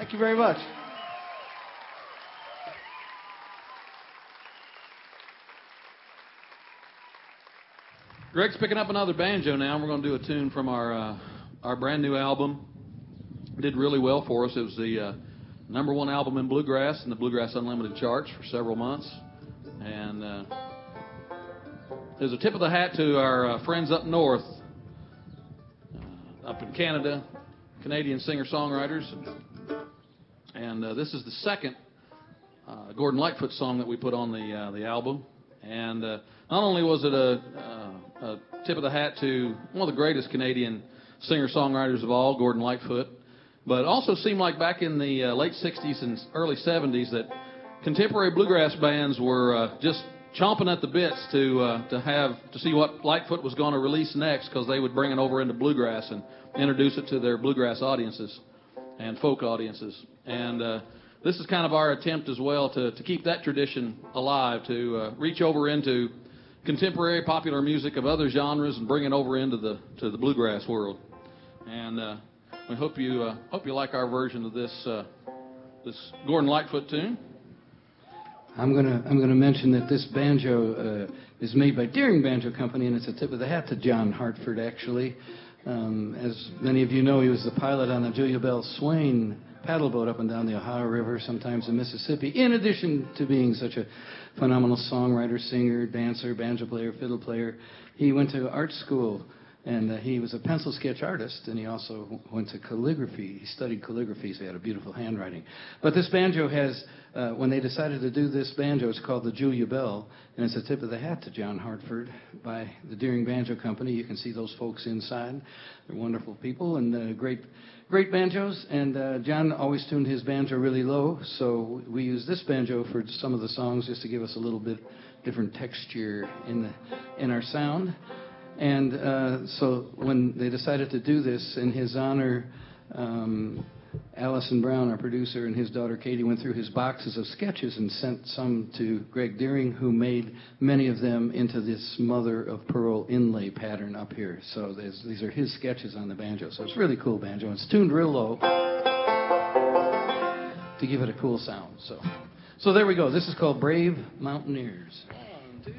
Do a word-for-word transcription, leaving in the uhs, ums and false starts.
Thank you very much. Greg's picking up another banjo now. We're going to do a tune from our uh, our brand new album. It did really well for us. It was the uh, number one album in bluegrass in the Bluegrass Unlimited charts for several months, and uh, there's a tip of the hat to our uh, friends up north, uh, up in Canada, Canadian singer-songwriters, and uh, this is the second uh, Gordon Lightfoot song that we put on the uh, the album, and uh, not only was it a uh, a tip of the hat to one of the greatest Canadian singer-songwriters of all, Gordon Lightfoot, but it also seemed like back in the uh, late sixties and early seventies that contemporary bluegrass bands were uh, just chomping at the bits to uh, to have to see what Lightfoot was going to release next, because they would bring it over into bluegrass and introduce it to their bluegrass audiences and folk audiences. And uh, this is kind of our attempt as well to, to keep that tradition alive, to uh, reach over into contemporary popular music of other genres and bring it over into the to the bluegrass world. And uh, we hope you uh, hope you like our version of this uh, this Gordon Lightfoot tune. I'm gonna I'm gonna mention that this banjo uh, is made by Deering Banjo Company, and it's a tip of the hat to John Hartford. Actually, um, as many of you know, he was the pilot on the Julia Bell Swain paddle boat up and down the Ohio River, sometimes in Mississippi. In addition to being such a phenomenal songwriter, singer, dancer, banjo player, fiddle player, he went to art school, and uh, he was a pencil sketch artist, and he also went to calligraphy. He studied calligraphy, so he had a beautiful handwriting. But this banjo has, uh, when they decided to do this banjo, it's called the Julia Bell, and it's a tip of the hat to John Hartford by the Deering Banjo Company. You can see those folks inside. They're wonderful people and uh, great great banjos, and uh, John always tuned his banjo really low, so we use this banjo for some of the songs just to give us a little bit different texture in the in our sound. And uh, so when they decided to do this in his honor, um, Allison Brown, our producer, and his daughter Katie went through his boxes of sketches and sent some to Greg Deering, who made many of them into this mother of pearl inlay pattern up here. So these are his sketches on the banjo. So it's a really cool banjo. It's tuned real low to give it a cool sound. So, so there we go. This is called Brave Mountaineers.